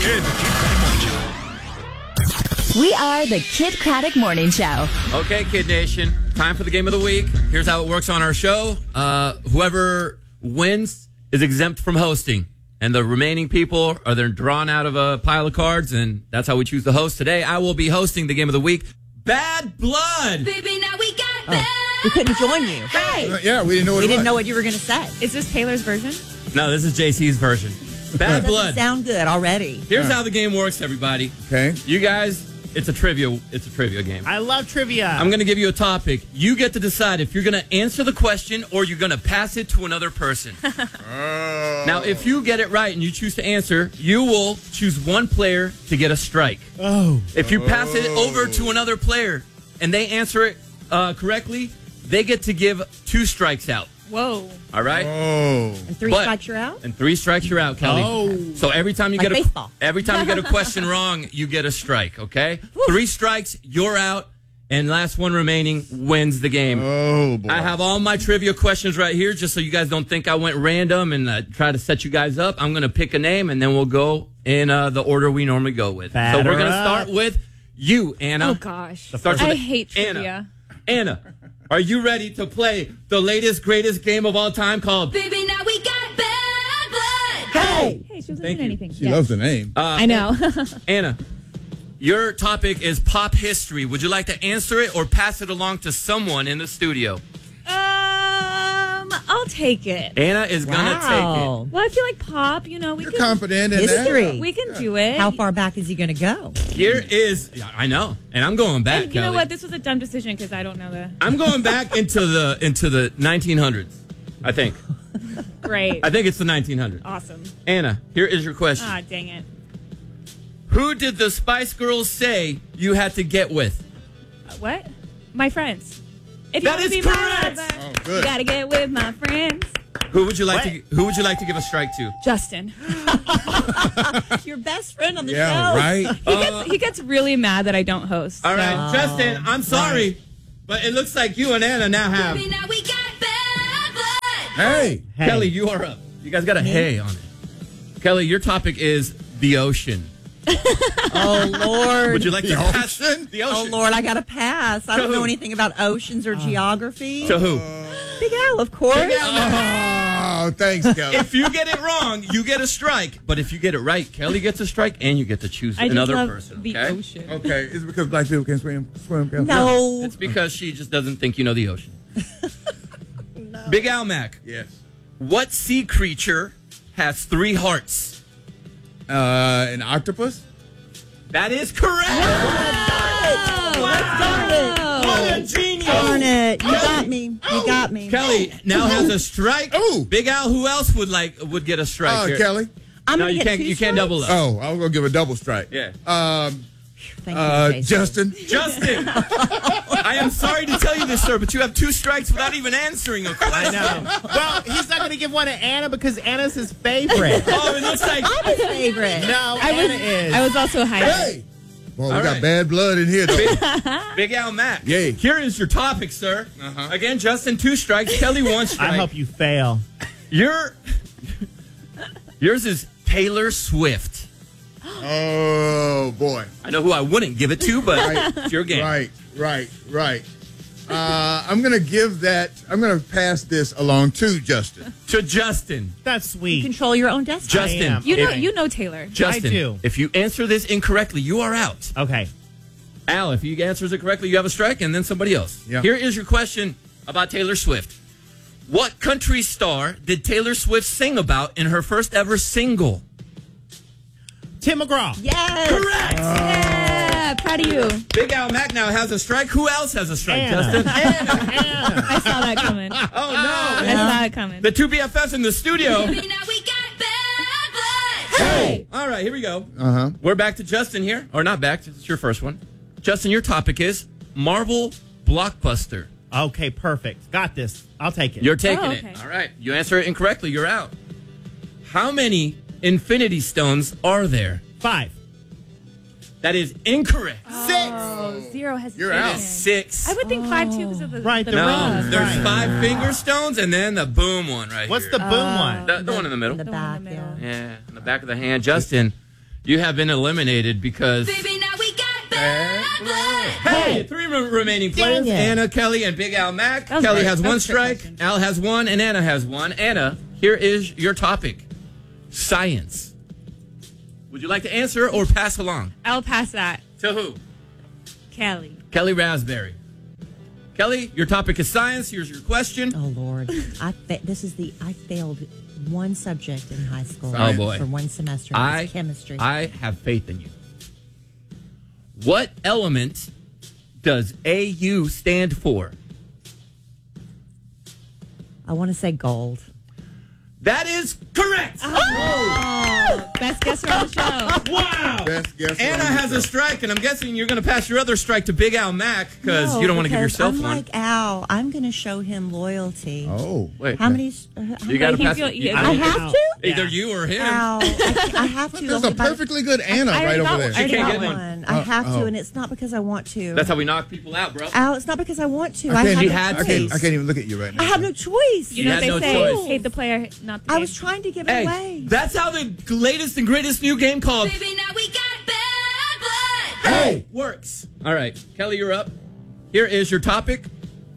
in the Kid Craddock Morning Show. We are the Kid Craddock Morning Show. Okay, Kid Nation, time for the game of the week. Here's how it works on our show. Whoever wins is exempt from hosting. And the remaining people are then drawn out of a pile of cards, and that's how we choose the host. Today, I will be hosting the game of the week, Bad Blood. Baby, now we got bad. We couldn't join you. Hey. Yeah, we didn't know what We it didn't was. know what you were going to say. Is this Taylor's version? No, this is JC's version. Bad Doesn't Blood. sound good already. Here's how the game works, everybody. Okay. You guys, it's a trivia game. I love trivia. I'm going to give you a topic. You get to decide if you're going to answer the question or you're going to pass it to another person. Now, if you get it right and you choose to answer, you will choose one player to get a strike. Oh. If you pass it over to another player and they answer it correctly, they get to give 2 strikes out. Whoa. All right? Oh. And 3 But- strikes you're out? And 3 strikes, you're out, Kelly. Oh. So every time you Like get baseball. every time you get a question wrong, you get a strike. Okay, 3 strikes, you're out, and last one remaining wins the game. Oh, boy. I have all my trivia questions right here, just so you guys don't think I went random and try to set you guys up. I'm going to pick a name, and then we'll go in the order we normally go with. So Batter we're going to up. start with you, Anna. Oh, gosh. Starts with I hate trivia. Anna, are you ready to play the latest, greatest game of all time called? Baby, now we got bad blood. Hey! Hey, she wasn't Thank doing you. anything. She loves the name. I know. Anna, your topic is pop history. Would you like to answer it or pass it along to someone in the studio? I'll take it. Anna is going to take Wow. Well, I feel like pop, we You're can confident in History. that? we can do it. How far back is he going to go? it. Here is, yeah, I know, and I'm going back, And you know Kelly. what? This was a dumb decision because I don't know the. I'm going back into the 1900s, I think. Great. I think it's the 1900s. Awesome. Anna, here is your question. Ah, dang it. Who did the Spice Girls say you had to get with? What? My friends. If you That wanna is be correct. my lover, Oh, good. you gotta get with my friends. Who would you like to give a strike to? Justin. Your best friend on the Yeah, show. right? He gets really mad that I don't host. All right, Justin, I'm sorry, but it looks like you and Anna now have. Baby, now we got bad blood. Hey. Hey. Kelly, you are up. You guys got a hey on it. Kelly, your topic is the ocean. Oh, Lord. Would you like to The pass ocean? the Oh, ocean? Lord, I got to pass. I To don't know who? anything about oceans or geography. To who? Big Al, of course. Oh, thanks, Kelly. If you get it wrong, you get a strike. But if you get it right, Kelly gets a strike, and you get to choose I just another love person. the Okay? ocean. Okay, is it because black people can swim, Kelly? No. It's because she just doesn't think you know the ocean. Big Al Mac. Yes. What sea creature has 3 hearts? An octopus? That is correct. What a genius. Darn it. You got me. You got me. Kelly now has a strike. Ooh. Big Al, who else would get a strike here? Kelly? I'm No, gonna you get can't. 2 You can't double up. Oh, I was going to give a double strike. Yeah. Thank you, Jason. Justin? Justin, I am sorry to tell you this, sir, but you have 2 strikes without even answering a question. I know. Well, he's not going to give one to Anna because Anna's his favorite. Oh, it looks like. I'm his favorite. No, Anna is. I was also high. Hey! Boy, we All got right. bad blood in here, though. Big Al Mac. Yay. Here is your topic, sir. Uh-huh. Again, Justin, 2 strikes. Kelly, 1 strike. I hope you fail. Yours is Taylor Swift. Oh, boy. I know who I wouldn't give it to, but Right. it's your game. Right. I'm going to pass this along to Justin. To Justin. That's sweet. Control your own destiny. Justin. am. You know Taylor. Justin, I do. if you answer this incorrectly, you are out. Okay. Al, if you answers it correctly, you have a strike, and then somebody else. Yeah. Here is your question about Taylor Swift. What country star did Taylor Swift sing about in her first ever single? Tim McGraw. Yes. Correct! Yeah, proud of you. Big Al Mac now has a strike. Who else has a strike, Anna. Justin? Anna. I saw that coming. Oh, I no. saw it coming. The 2 BFFs in the studio. Baby, now we got bad blood. Hey! All right, here we go. Uh-huh. We're back to Justin here. Or not back. It's your first one. Justin, your topic is Marvel Blockbuster. Okay, perfect. Got this. I'll take it. You're taking Oh, okay. it. All right. You answer it incorrectly. You're out. How many Infinity Stones are there? 5. That is incorrect. Oh, 0 has You're out. 6. I would think 5 too because of the Right, the the No, rings. there's Right. 5 finger stones and then the boom one right What's here. the boom one? The one in the middle. In the The one back, in the middle. yeah. Yeah, in the back of the hand. Justin, You have been eliminated because... Baby, now we got bad blood. Hey, three remaining players. Dang it. Anna, Kelly, and Big Al Mac. was Kelly great. has That one was a trick strike. question. Al has one, and Anna has one. Anna, here is your topic. Science. Would you like to answer or pass along? I'll pass that. To who? Kelly. Kelly Raspberry. Kelly, your topic is science. Here's your question. Oh Lord, I failed one subject in high school. Oh, boy. For one semester. It was chemistry. I have faith in you. What element does AU stand for? I want to say gold. That is correct. Best guesser on the show. Wow. Best guess Anna on the has show. a strike, and I'm guessing you're going to pass your other strike to Big Al Mac because No, you don't want to give because yourself I'm one. like Al. I'm going to show him loyalty. Oh. Wait. How many? You got to He's pass your- it. I have to. Either you or him. Al, I have to. There's a perfectly good Anna I right already over got there. one. She can't got get one. one. I have to, oh. and it's not because I want to. That's how we knock people out, bro. Al, it's not because I want to. I I can't, have He no had to. choice. I can't even look at you right now. I have no choice. You know had what they no say? choice. Hate the player, not the game. I was trying to give it Hey, away. that's how the latest and greatest new game called Baby, now we got bad blood. Hey works. All right, Kelly, you're up. Here is your topic.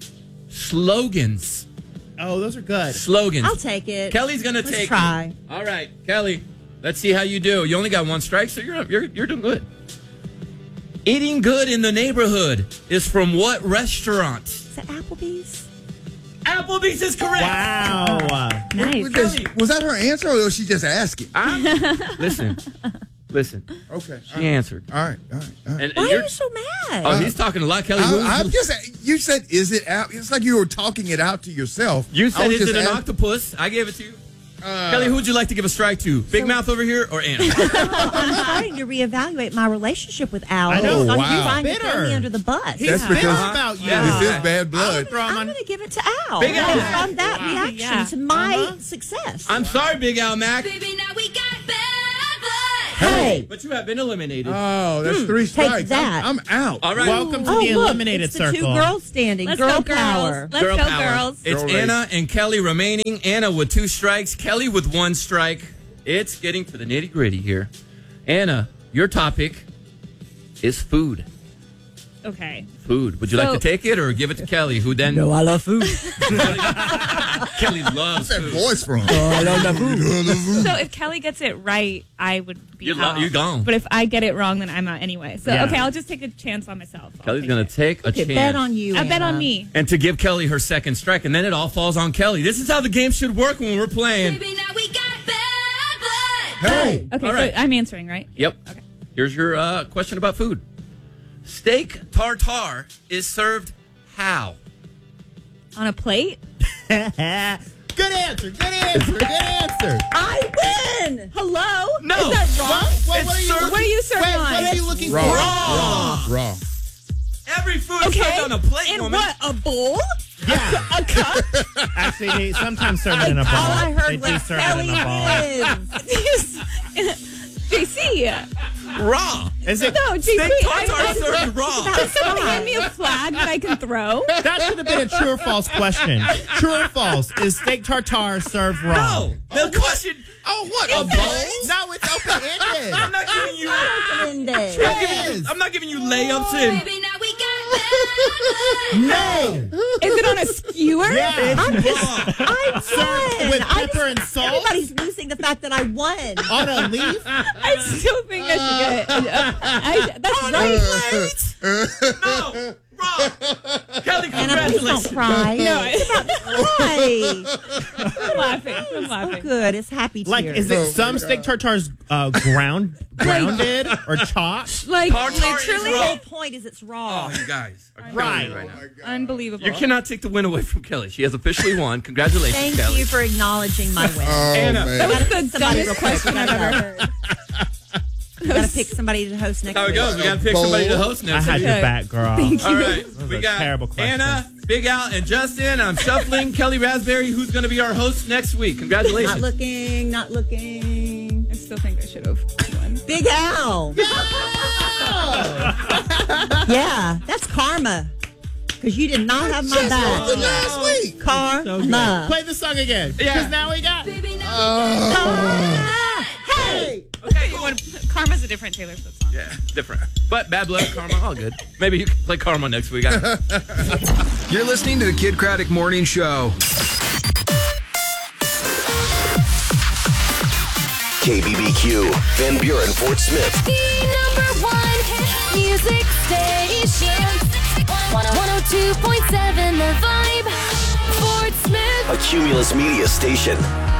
Slogans. Oh, those are good. Slogans. I'll take it. Kelly's gonna Let's take try. it. All right, Kelly. Let's see how you do. You only got one strike, so you're doing good. Eating good in the neighborhood is from what restaurant? Is that Applebee's? Applebee's is correct. Wow. Nice. Kelly, Was that her answer, or was she just asking? listen. Okay. She answered. All right. And Why are you're, you so mad? oh, he's talking a lot, Kelly. I'm just. You said, "Is it out?" It's like you were talking it out to yourself. You I said, was is it just an ask- octopus? I gave it to you. Kelly, who would you like to give a strike to? Big Mouth over here or Anna? I'm starting to reevaluate my relationship with Al. I know. It's like Wow. you're trying to Bitter. throw me under the bus. He's That's bitter because- about you. Yeah. This is bad blood. Throw him I'm on- going to give it to Al. Big Al. Based on that reaction Yeah. to my success. I'm sorry, Big Al Mac, Baby, now we got bad blood. hey. but you have been eliminated. Oh, that's three strikes. that. I'm out. All right. Welcome to Oh, the look, eliminated it's the circle. two girls standing. Let's Girl go, girls. power. Let's Girl go, power. girls. It's Girl race. Anna and Kelly remaining. Anna with 2 strikes. Kelly with 1 strike. It's getting to the nitty gritty here. Anna, your topic is food. Okay. Food. Would you like So- to take it or give it to Kelly, who then... I love food. Kelly loves Where's that food. voice from? I love food. So if Kelly gets it right, I would be out. You're gone. But if I get it wrong, then I'm out anyway. So, Yeah. okay, I'll just take a chance on myself. I'll Kelly's take going it. to take a Okay, chance. bet on you. I bet on Anna. me. And to give Kelly her 2nd strike, and then it all falls on Kelly. This is how the game should work when we're playing. Baby, now we got bad blood. Hey. Okay, All right. so I'm answering, right? Yep. Okay. Here's your question about food. Steak tartare is served how? On a plate? Good answer. Good answer. Good answer. I win. Hello? No. Is that wrong? What It's are you served- looking- What are you serving Wait, on? What are you looking Raw. for? Raw. Every food is Okay. served on a plate, In woman. what? A bowl? Yeah. A cup? Actually, they sometimes serve it in a bowl. All I heard They do was serve it Kelly in a bowl. wins. JC. Raw. Is it? No, JC. Steak tartare I- is served raw. Can someone hand me a flag that I can throw? That should have been a true or false question. True or false? Is steak tartare served raw? No. The question. Oh, what? A A bowl? bowl? No, it's open-ended. I'm not giving you. Monday. Yes. I'm not giving you layups in. Baby, now we got bad blood. No. Is it on a skewer? Yeah. I won. With I pepper and salt? Everybody's losing the fact that I won. On a leaf? I still think I should get it. That's right. No. Raw. Kelly, Anna, please don't congratulations. cry. No, It's about to cry. I'm laughing. I'm Oh, laughing. good. It's happy tears. Like, is it some steak tartares grounded or chopped? Like, Tartare is literally, The raw. whole point is it's raw. Oh, you guys are killing Right. me right now. unbelievable. You cannot take the win away from Kelly. She has officially won. Congratulations, Thank Kelly. you for acknowledging my win. Oh, Anna. man. That was the Somebody real dumbest quick. question I've ever heard. Gotta pick somebody to host next How it week. goes. We got to pick somebody to host I next had week. your back, girl. All right. was We a got terrible question. Anna, Big Al, and Justin. I'm shuffling Kelly Raspberry, who's going to be our host next week. Congratulations. Not looking. I still think I should have won. Big Al. Yeah, that's karma. Because you did not have my The back. last week. Karma. Play the song again. Yeah. Because now we got... Baby, now Hey! Okay, you want Karma's a different Taylor Swift song. Yeah, different. But Bad Blood, Karma, all good. Maybe you can play Karma next week. You're listening to the Kid Craddock Morning Show. KBBQ, Van Buren, Fort Smith. The #1 music station. 102.7 The Vibe. Fort Smith. A Cumulus Media station.